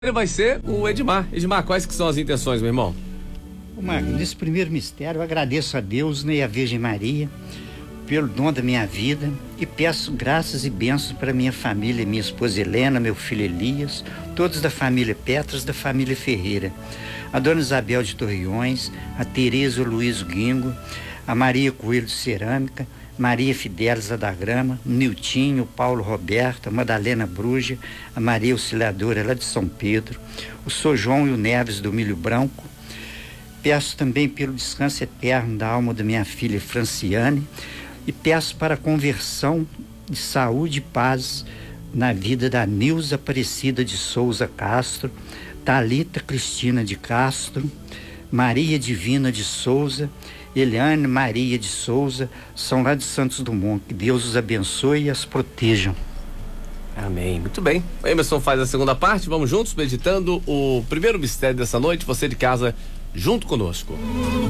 Ele vai ser o Edmar. Edmar, quais que são as intenções, meu irmão? Marcos, nesse primeiro mistério eu agradeço a Deus, né, e a Virgem Maria pelo dom da minha vida e peço graças e bênçãos para minha família, minha esposa Helena, meu filho Elias, todos da família Petras, da família Ferreira, a dona Isabel de Torreões, a Tereza Luiz Guingo, a Maria Coelho de Cerâmica, Maria Fidelis da Grama, Niltinho, Paulo Roberto, a Madalena Bruja, a Maria Auxiliadora lá de São Pedro, o Sr. João e o Neves do Milho Branco. Peço também pelo descanso eterno da alma da minha filha Franciane e peço para a conversão de saúde e paz na vida da Nilza Aparecida de Souza Castro, Thalita Cristina de Castro, Maria Divina de Souza, Eliane Maria de Souza, são lá de Santos Dumont. Que Deus os abençoe e as protejam. Amém. Muito bem. O Emerson faz a segunda parte. Vamos juntos meditando o primeiro mistério dessa noite. Você de casa, junto conosco.